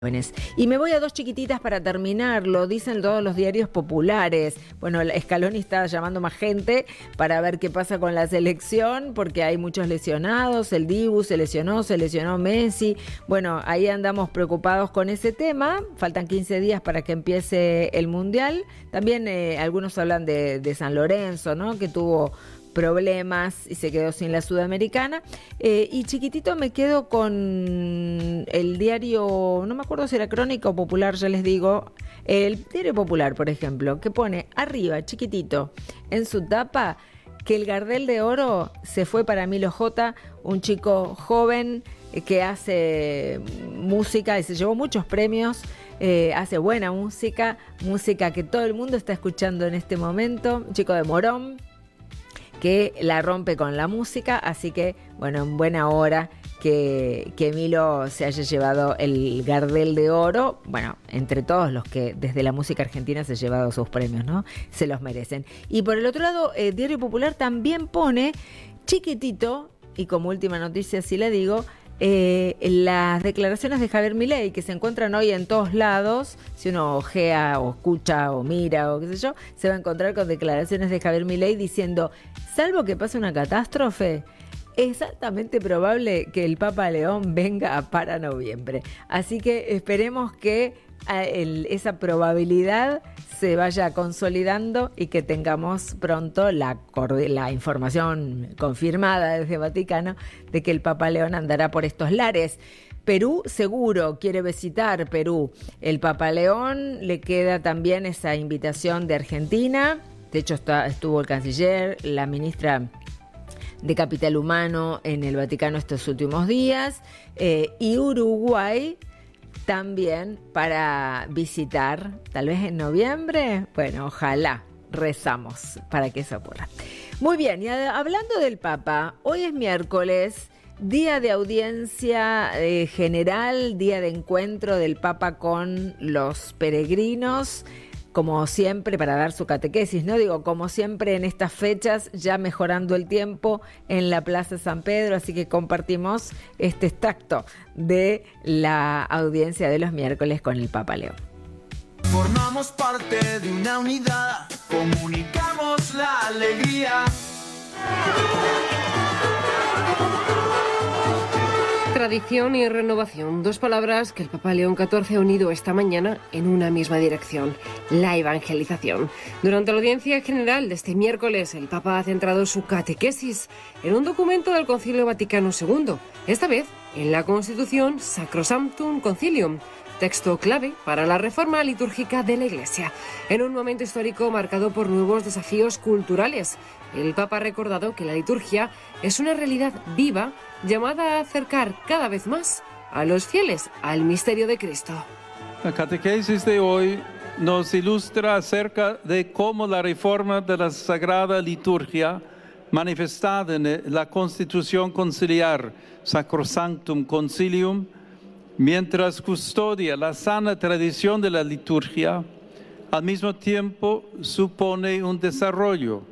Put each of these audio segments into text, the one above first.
Y me voy a dos chiquititas para terminar, lo dicen todos los diarios populares. Bueno, Scaloni está llamando más gente para ver qué pasa con la selección, porque hay muchos lesionados, el Dibu se lesionó Messi. Bueno, ahí andamos preocupados con ese tema, faltan 15 días para que empiece el Mundial. También algunos hablan de San Lorenzo, ¿no? Que tuvo problemas y se quedó sin la Sudamericana. Y chiquitito me quedo con el diario, no me acuerdo si era Crónica o Popular, ya les digo, el diario Popular, por ejemplo, que pone arriba, chiquitito, en su tapa, que el Gardel de Oro se fue para Milo J, un chico joven que hace música y se llevó muchos premios. Hace buena música que todo el mundo está escuchando en este momento, un chico de Morón, que la rompe con la música, así que, bueno, en buena hora que Milo se haya llevado el Gardel de Oro, bueno, entre todos los que desde la música argentina se han llevado sus premios, ¿no? Se los merecen. Y por el otro lado, Diario Popular también pone chiquitito, y como última noticia, si le digo, las declaraciones de Javier Milei, que se encuentran hoy en todos lados. Si uno ojea o escucha o mira o qué sé yo, se va a encontrar con declaraciones de Javier Milei diciendo: salvo que pase una catástrofe, es altamente probable que el Papa León venga para noviembre. Así que esperemos que esa probabilidad se vaya consolidando y que tengamos pronto la información confirmada desde Vaticano de que el Papa León andará por estos lares. Perú seguro quiere visitar Perú. El Papa León, le queda también esa invitación de Argentina. De hecho estuvo el canciller, la ministra de Capital Humano en el Vaticano estos últimos días, y Uruguay también para visitar, tal vez en noviembre. Bueno, ojalá, rezamos para que eso ocurra. Muy bien, y hablando del Papa, hoy es miércoles, día de audiencia general, día de encuentro del Papa con los peregrinos, como siempre, para dar su catequesis, ¿no? Digo, como siempre en estas fechas, ya mejorando el tiempo en la Plaza San Pedro, así que compartimos este extracto de la audiencia de los miércoles con el Papa León. Formamos parte de una unidad, comunicamos la alegría. Tradición y renovación, dos palabras que el Papa León XIV ha unido esta mañana en una misma dirección: la evangelización. Durante la audiencia general de este miércoles, el Papa ha centrado su catequesis en un documento del Concilio Vaticano II, esta vez en la Constitución Sacrosanctum Concilium, texto clave para la reforma litúrgica de la Iglesia. En un momento histórico marcado por nuevos desafíos culturales, el Papa ha recordado que la liturgia es una realidad viva llamada a acercar cada vez más a los fieles al misterio de Cristo. La catequesis de hoy nos ilustra acerca de cómo la reforma de la Sagrada Liturgia, manifestada en la Constitución Conciliar Sacrosanctum Concilium, mientras custodia la sana tradición de la liturgia, al mismo tiempo supone un desarrollo.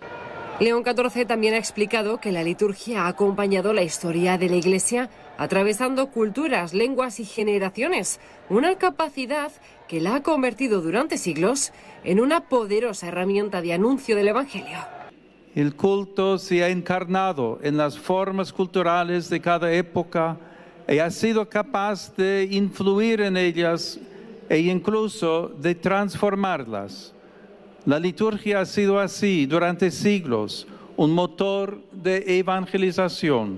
León XIV también ha explicado que la liturgia ha acompañado la historia de la Iglesia, atravesando culturas, lenguas y generaciones, una capacidad que la ha convertido durante siglos en una poderosa herramienta de anuncio del Evangelio. El culto se ha encarnado en las formas culturales de cada época y ha sido capaz de influir en ellas e incluso de transformarlas. La liturgia ha sido así durante siglos, un motor de evangelización.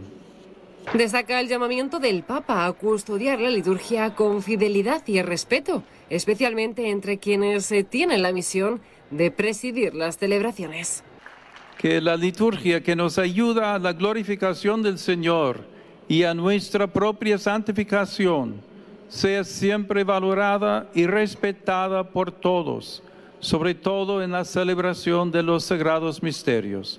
Destaca el llamamiento del Papa a custodiar la liturgia con fidelidad y respeto, especialmente entre quienes tienen la misión de presidir las celebraciones. Que la liturgia que nos ayuda a la glorificación del Señor y a nuestra propia santificación sea siempre valorada y respetada por todos, sobre todo en la celebración de los sagrados misterios.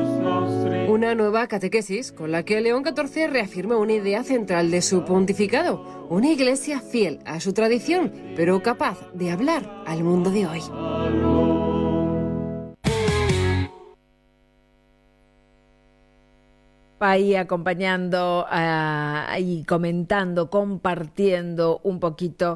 Una nueva catequesis con la que León XIV reafirma una idea central de su pontificado: una iglesia fiel a su tradición, pero capaz de hablar al mundo de hoy. ahí acompañando y comentando, compartiendo un poquito